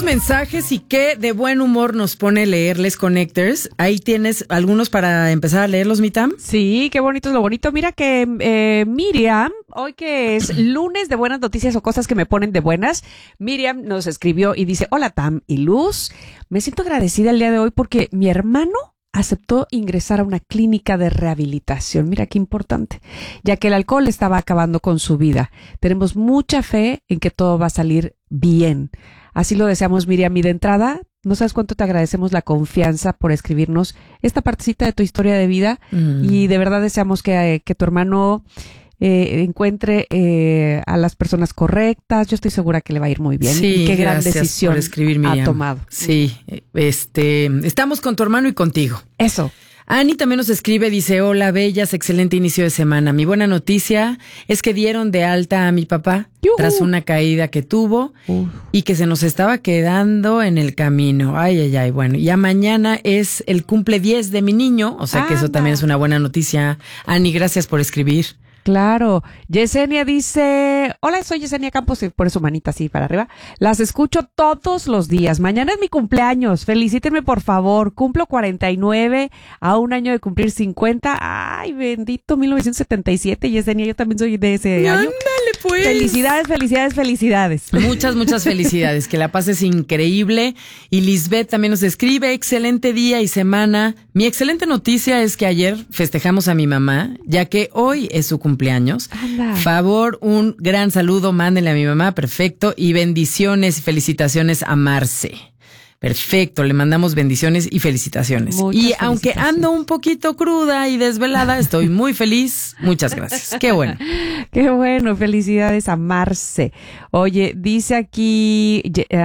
mensajes y qué de buen humor nos pone leerles Connectors. Ahí tienes algunos para empezar a leerlos, Mitam. Sí, qué bonito es lo bonito. Mira que Miriam, hoy que es lunes de buenas noticias o cosas que me ponen de buenas, Miriam nos escribió y dice: hola Tam y Luz, me siento agradecida el día de hoy porque mi hermano aceptó ingresar a una clínica de rehabilitación. Mira qué importante, ya que el alcohol estaba acabando con su vida. Tenemos mucha fe en que todo va a salir bien. Así lo deseamos, Miriam. Y de entrada, no sabes cuánto te agradecemos la confianza por escribirnos esta partecita de tu historia de vida. Y de verdad deseamos que tu hermano encuentre a las personas correctas. Yo estoy segura que le va a ir muy bien. Sí, y qué gran gracias decisión por escribir, Miriam. ha tomado. Sí, estamos con tu hermano y contigo. Eso. Ani también nos escribe, dice: hola, bellas, excelente inicio de semana. Mi buena noticia es que dieron de alta a mi papá tras una caída que tuvo y que se nos estaba quedando en el camino. Ay, bueno. Ya mañana es el cumple 10 de mi niño, o sea que eso también es una buena noticia. Ani, gracias por escribir. Claro. Yesenia dice: hola, soy Yesenia Campos, y pone su manita así para arriba. Las escucho todos los días. Mañana es mi cumpleaños. Felicítenme, por favor. Cumplo 49, a un año de cumplir 50. Ay, bendito 1977, Yesenia. Yo también soy de ese año. Ándale, pues. Felicidades. Muchas felicidades. Que la pases increíble. Y Lisbeth también nos escribe: excelente día y semana. Mi excelente noticia es que ayer festejamos a mi mamá, ya que hoy es su cumpleaños. Anda. Favor, un gran saludo, mándenle a mi mamá, perfecto, y bendiciones y felicitaciones a Marce. Perfecto, le mandamos bendiciones y felicitaciones. Y aunque ando un poquito cruda y desvelada, estoy muy feliz. Muchas gracias. Qué bueno. Qué bueno, felicidades a Marce. Oye, dice aquí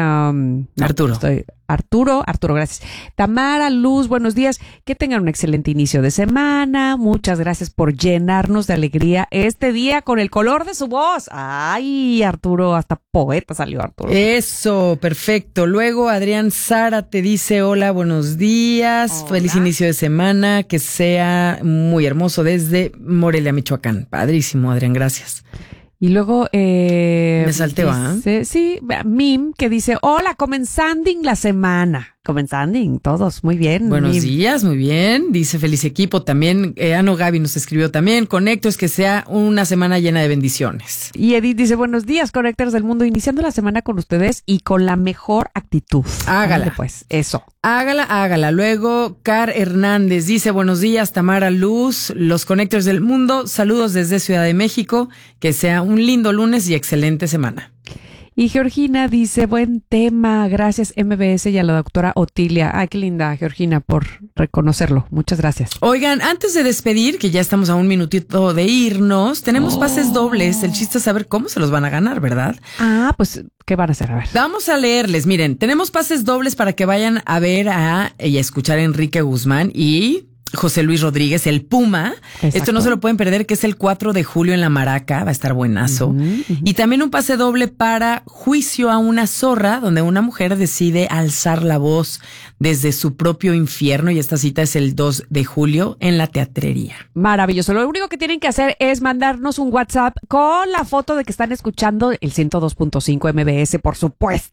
Arturo, gracias. Tamara, Luz, buenos días. Que tengan un excelente inicio de semana. Muchas gracias por llenarnos de alegría este día con el color de su voz. Ay, Arturo, hasta poeta salió Arturo. Eso, perfecto. Luego Adrián Sara te dice: hola, buenos días. Hola. Feliz inicio de semana. Que sea muy hermoso desde Morelia, Michoacán. Padrísimo, Adrián, gracias. Y luego me salteo, sí, Mim, que dice: hola, comenzando la semana. Comenzando todos, muy bien. Buenos Mim. días, muy bien. Dice: feliz equipo también. Ano Gaby nos escribió también: Conectos, que sea una semana llena de bendiciones. Y Edith dice: buenos días, Connectors del mundo, iniciando la semana con ustedes y con la mejor actitud. Hágala. Ándale, pues, eso. Hágala. Luego, Car Hernández dice: buenos días, Tamara, Luz, los Connectors del mundo. Saludos desde Ciudad de México. Que sea un lindo lunes y excelente semana. Y Georgina dice: buen tema, gracias MBS y a la doctora Otilia. Ay, qué linda, Georgina, por reconocerlo. Muchas gracias. Oigan, antes de despedir, que ya estamos a un minutito de irnos, tenemos pases dobles. El chiste es saber cómo se los van a ganar, ¿verdad? Ah, pues, ¿qué van a hacer? A ver. Vamos a leerles. Miren, tenemos pases dobles para que vayan a ver y a escuchar a Enrique Guzmán y José Luis Rodríguez, el Puma. Exacto. Esto no se lo pueden perder, que es el 4 de julio en La Maraca. Va a estar buenazo. Y también un pase doble para Juicio a una zorra, donde una mujer decide alzar la voz desde su propio infierno. Y esta cita es el 2 de julio en la Teatrería. Maravilloso. Lo único que tienen que hacer es mandarnos un WhatsApp con la foto de que están escuchando el 102.5 MBS, por supuesto.